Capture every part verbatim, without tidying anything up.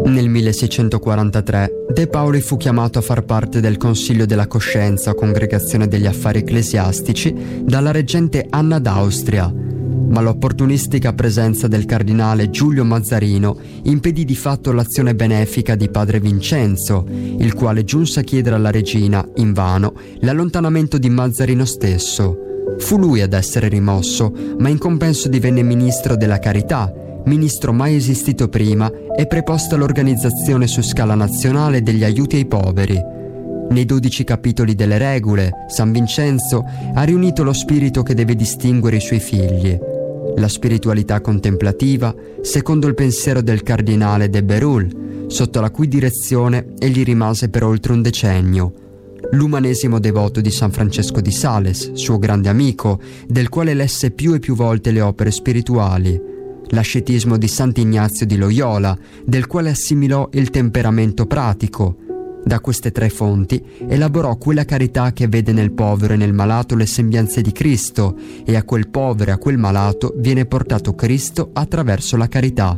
Nel milleseicentoquarantatré De Paoli fu chiamato a far parte del Consiglio della Coscienza o Congregazione degli Affari Ecclesiastici dalla reggente Anna d'Austria, ma l'opportunistica presenza del cardinale Giulio Mazzarino impedì di fatto l'azione benefica di padre Vincenzo, il quale giunse a chiedere alla regina, invano, l'allontanamento di Mazzarino stesso. Fu lui ad essere rimosso, ma in compenso divenne ministro della carità, ministro mai esistito prima e preposto all'organizzazione su scala nazionale degli aiuti ai poveri. Nei dodici capitoli delle Regule, San Vincenzo ha riunito lo spirito che deve distinguere i suoi figli: la spiritualità contemplativa, secondo il pensiero del cardinale de Bérulle, sotto la cui direzione egli rimase per oltre un decennio; l'umanesimo devoto di San Francesco di Sales, suo grande amico, del quale lesse più e più volte le opere spirituali; l'ascetismo di Sant'Ignazio di Loyola, del quale assimilò il temperamento pratico. Da queste tre fonti elaborò quella carità che vede nel povero e nel malato le sembianze di Cristo, e a quel povero e a quel malato viene portato Cristo attraverso la carità.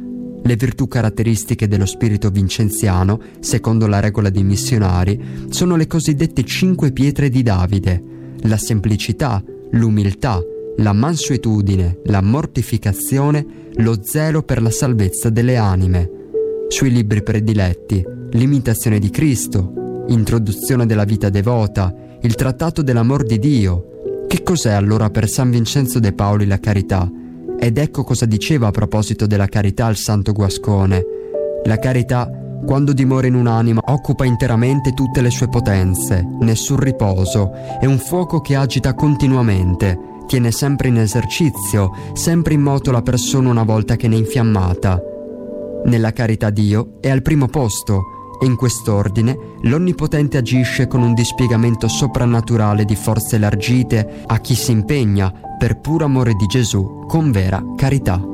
Le virtù caratteristiche dello spirito vincenziano, secondo la regola dei missionari, sono le cosiddette cinque pietre di Davide: la semplicità, l'umiltà, la mansuetudine, la mortificazione, lo zelo per la salvezza delle anime. Sui libri prediletti: l'imitazione di Cristo, introduzione della vita devota, il trattato dell'amor di Dio. Che cos'è allora per San Vincenzo de Paoli la carità? Ed ecco cosa diceva a proposito della carità il santo Guascone: la carità, quando dimora in un'anima, occupa interamente tutte le sue potenze, nessun riposo, è un fuoco che agita continuamente, tiene sempre in esercizio, sempre in moto la persona una volta che ne è infiammata. Nella carità Dio è al primo posto, e in quest'ordine l'Onnipotente agisce con un dispiegamento soprannaturale di forze elargite a chi si impegna, per puro amore di Gesù, con vera carità.